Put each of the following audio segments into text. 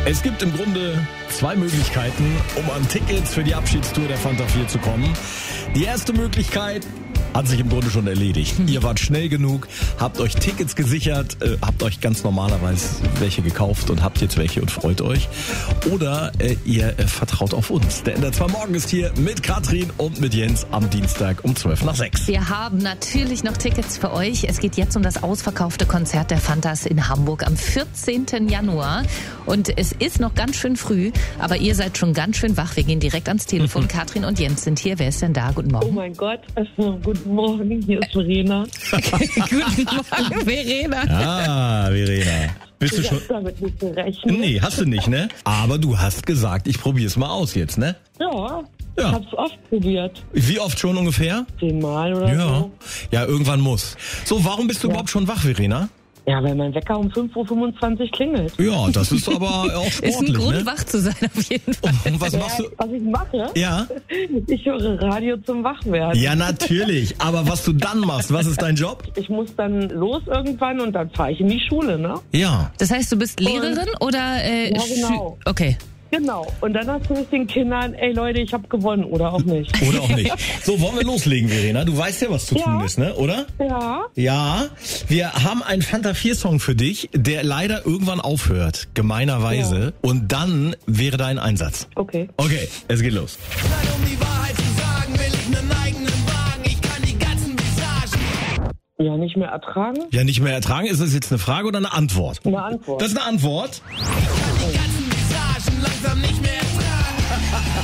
Es gibt im Grunde zwei Möglichkeiten, um an Tickets für die Abschiedstour der Fanta 4 zu kommen. Die erste Möglichkeit hat sich im Grunde schon erledigt. Ihr wart schnell genug, habt euch Tickets gesichert, habt euch ganz normalerweise welche gekauft und habt jetzt welche und freut euch. Oder ihr vertraut auf uns. Der NDR 2 Morgen ist hier mit Katrin und mit Jens am Dienstag um 5:55. Wir haben natürlich noch Tickets für euch. Es geht jetzt um das ausverkaufte Konzert der Fantas in Hamburg am 14. Januar. Und es ist noch ganz schön früh, aber ihr seid schon ganz schön wach. Wir gehen direkt ans Telefon. Katrin und Jens sind hier. Wer ist denn da? Guten Morgen. Oh mein Gott, guten Morgen, hier ist Verena. Guten Morgen, Verena. Ah, Verena. Bist du Ich schon? hab damit nicht gerechnet. Nee, hast du nicht, ne? Aber du hast gesagt, ich probier's mal aus jetzt, ne? Ja, Ja. ich hab's oft probiert. Wie oft schon ungefähr? 10-mal oder Ja. so. Ja, irgendwann muss. So, warum bist du überhaupt schon wach, Verena? Ja, weil mein Wecker um 5:25 Uhr klingelt. Ja, das ist aber auch Ist ein sportlich, Grund, ne? wach zu sein, auf jeden Fall. Und was machst du? Was ich mache? Ja? Ich höre Radio zum Wachwerden. Ja, natürlich. Aber was du dann machst, was ist dein Job? Ich muss dann los irgendwann und dann fahre ich in die Schule, ne? Ja. Das heißt, du bist Lehrerin oder? Ja, genau. Okay. Genau. Und dann erzähle ich den Kindern, ey Leute, ich habe gewonnen oder auch nicht. Oder auch nicht. So, wollen wir loslegen, Verena? Du weißt ja, was zu tun Ja. ist, ne? Oder? Ja. Ja. Wir haben einen Fanta 4 Song für dich, der leider irgendwann aufhört. Gemeinerweise. Ja. Und dann wäre dein Einsatz. Okay. Okay, es geht los. Um die Wahrheit zu sagen, will ich einen eigenen Wagen. Ich kann die ganzen Visagen. Ja, nicht mehr ertragen? Ja, nicht mehr ertragen. Ist das jetzt eine Frage oder eine Antwort? Eine Antwort. Das ist eine Antwort. Die ganzen Visagen langsam nicht mehr ertragen.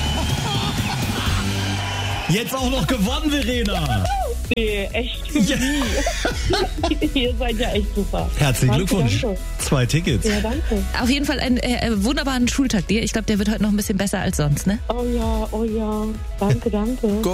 Jetzt auch noch gewonnen, Verena. Nee, echt für nie. Ihr seid ja echt super. Herzlichen Danke, Glückwunsch. danke. 2 Tickets. Ja, danke. Auf jeden Fall einen wunderbaren Schultag dir. Ich glaube, der wird heute noch ein bisschen besser als sonst, ne? Oh ja, oh ja. Danke, danke.